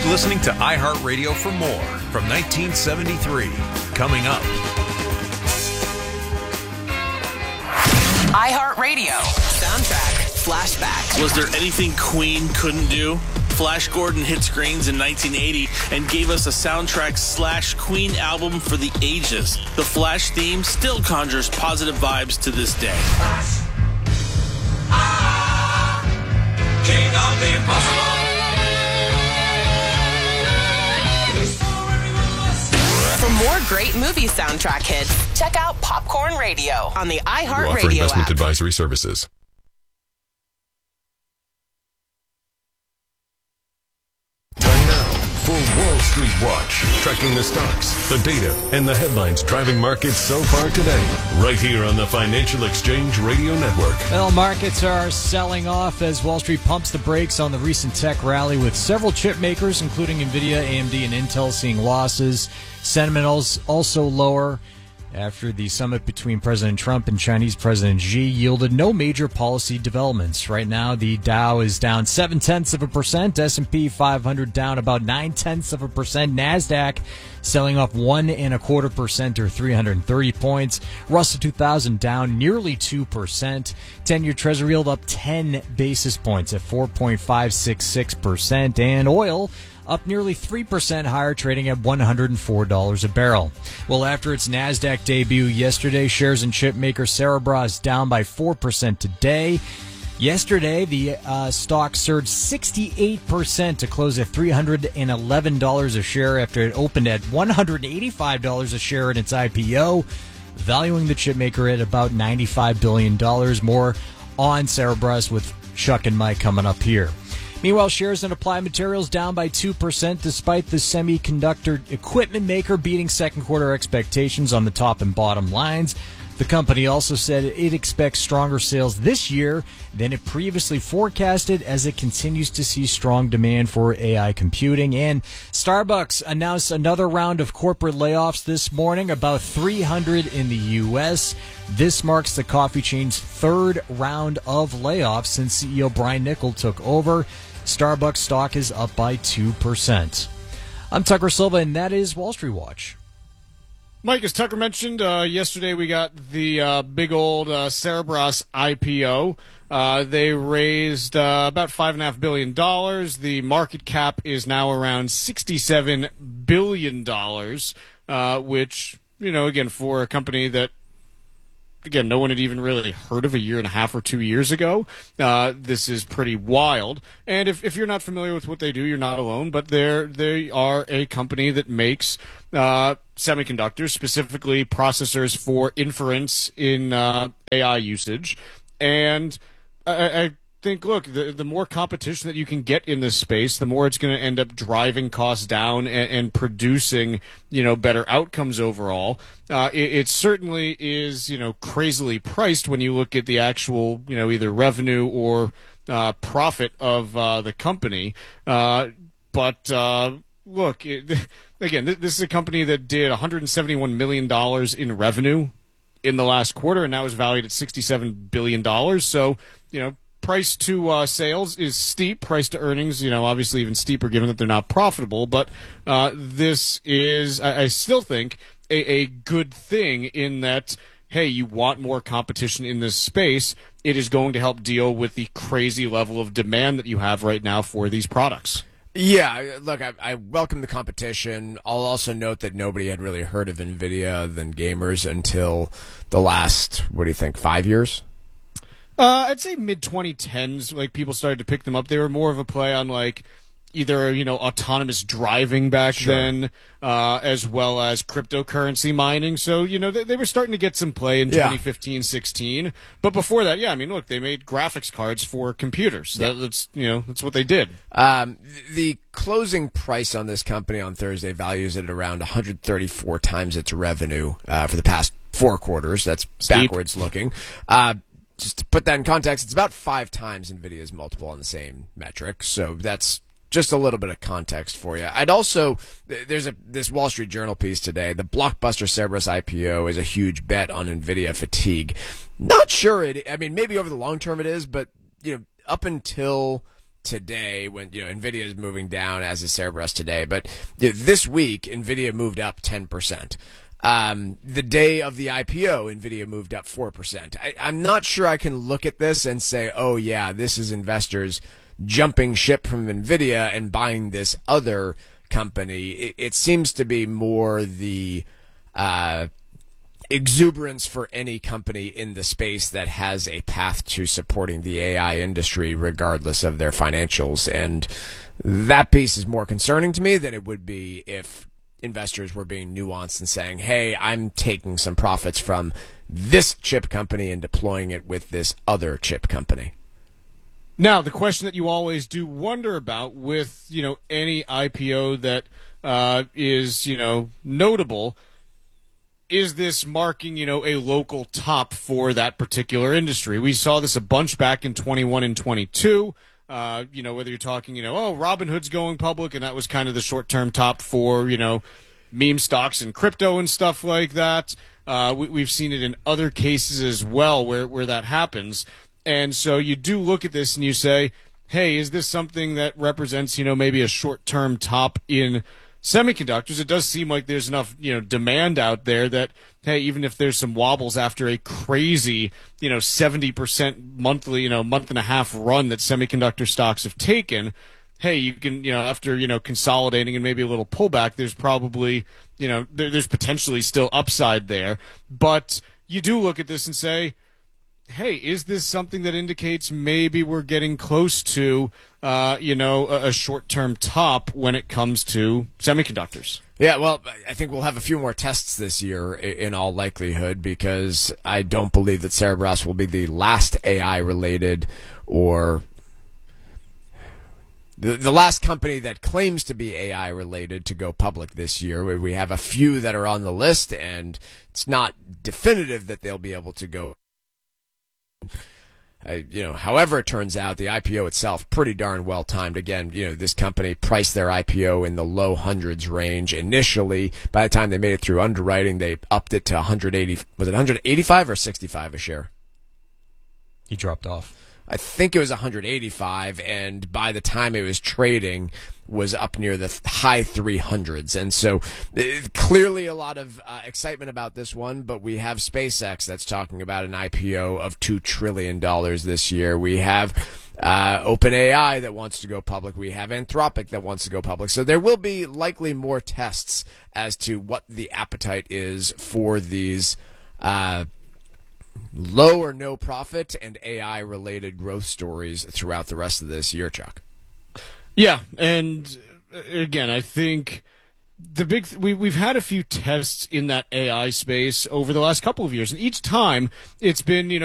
listening to iHeartRadio for more from 1973. Coming up. iHeartRadio Soundtrack Flashback. Was there anything Queen couldn't do? Flash Gordon hit screens in 1980 and gave us a soundtrack / Queen album for the ages. The Flash theme still conjures positive vibes to this day. Flash. King of the impossible. For more great movie soundtrack hits, check out Popcorn Radio on the iHeartRadio offer investment app. advisory services. Time now for Wall Street Watch, tracking the stocks, the data, and the headlines driving markets so far today. Right here on the Financial Exchange Radio Network. Well, markets are selling off as Wall Street pumps the brakes on the recent tech rally, with several chip makers, including NVIDIA, AMD, and Intel, seeing losses. Sentiment also lower after the summit between President Trump and Chinese President Xi yielded no major policy developments. Right now, the Dow is down 0.7%, S&P 500 down about 0.9%, NASDAQ selling off 1.25% or 330 points. Russell 2000 down nearly 2%. 10-year Treasury yield up 10 basis points at 4.566%, and oil up nearly 3% higher, trading at $104 a barrel. Well, after its NASDAQ debut yesterday, shares in chipmaker Cerebras down by 4% today. Yesterday, the stock surged 68% to close at $311 a share after it opened at $185 a share in its IPO, valuing the chipmaker at about $95 billion. More on Cerebras with Chuck and Mike coming up here. Meanwhile, shares in Applied Materials down by 2% despite the semiconductor equipment maker beating second quarter expectations on the top and bottom lines. The company also said it expects stronger sales this year than it previously forecasted as it continues to see strong demand for AI computing. And Starbucks announced another round of corporate layoffs this morning, about 300 in the U.S. This marks the coffee chain's third round of layoffs since CEO Brian Niccol took over. Starbucks stock is up by 2%. I'm Tucker Silva, and that is Wall Street Watch. Mike, as Tucker mentioned, yesterday we got the big old Cerebras IPO. They raised about $5.5 billion. The market cap is now around $67 billion, which, again, for a company that, again, no one had even really heard of a year and a half or 2 years ago. This is pretty wild. And if you're not familiar with what they do, you're not alone. But they are a company that makes semiconductors, specifically processors for inference in AI usage. And I think, look, the more competition that you can get in this space, the more it's going to end up driving costs down and producing, better outcomes overall. It certainly is, crazily priced when you look at the actual, either revenue or profit of the company. But look, again, this is a company that did $171 million in revenue in the last quarter, and now is valued at $67 billion. So, price to sales is steep. Price to earnings, obviously even steeper given that they're not profitable. But this is, I still think, a good thing in that, hey, you want more competition in this space. It is going to help deal with the crazy level of demand that you have right now for these products. Yeah, look, I welcome the competition. I'll also note that nobody had really heard of NVIDIA than gamers until the last, 5 years? I'd say mid-2010s, people started to pick them up. They were more of a play on, either, autonomous driving back then, as well as cryptocurrency mining. So, they were starting to get some play in 2015, 16. But before that, look, they made graphics cards for computers. That's what they did. The closing price on this company on Thursday values it at around 134 times its revenue for the past 4 quarters. That's backwards looking. Just to put that in context, it's about 5 times NVIDIA's multiple on the same metric. So that's just a little bit of context for you. I'd also, there's this Wall Street Journal piece today. The blockbuster Cerberus IPO is a huge bet on NVIDIA fatigue. Not sure maybe over the long term it is, but, up until today when Nvidia is moving down, as is Cerebras today. But this week, Nvidia moved up 10%. The day of the IPO, Nvidia moved up 4%. I'm not sure I can look at this and say, oh yeah, this is investors jumping ship from Nvidia and buying this other company. It seems to be more the exuberance for any company in the space that has a path to supporting the AI industry regardless of their financials. And that piece is more concerning to me than it would be if investors were being nuanced and saying, hey, I'm taking some profits from this chip company and deploying it with this other chip company. Now, the question that you always do wonder about with, any IPO that is, notable, is this marking, a local top for that particular industry? We saw this a bunch back in 21 and 22. Whether you're talking, Robinhood's going public, and that was kind of the short-term top for, meme stocks and crypto and stuff like that. We've seen it in other cases as well where that happens. And so you do look at this and you say, hey, is this something that represents, maybe a short-term top in semiconductors? It does seem like there's enough, demand out there that, hey, even if there's some wobbles after a crazy, 70% monthly, month and a half run that semiconductor stocks have taken, hey, you can, after, consolidating and maybe a little pullback, there's probably, there's potentially still upside there. But you do look at this and say, hey, is this something that indicates maybe we're getting close to, a short-term top when it comes to semiconductors? Yeah, well, I think we'll have a few more tests this year in all likelihood, because I don't believe that Cerebras will be the last AI-related or the last company that claims to be AI-related to go public this year. We have a few that are on the list, and it's not definitive that they'll be able to go. However it turns out, the IPO itself pretty darn well timed. Again, this company priced their IPO in the low hundreds range initially. By the time they made it through underwriting, they upped it to 180. Was it 185 or 65 a share? He dropped off. I think it was 185, and by the time it was trading, was up near the high 300s. And so clearly a lot of excitement about this one, but we have SpaceX that's talking about an IPO of $2 trillion this year. We have OpenAI that wants to go public. We have Anthropic that wants to go public. So there will be likely more tests as to what the appetite is for these low or no profit and AI-related growth stories throughout the rest of this year, Chuck. Yeah, and again, I think we've had a few tests in that AI space over the last couple of years, and each time it's been,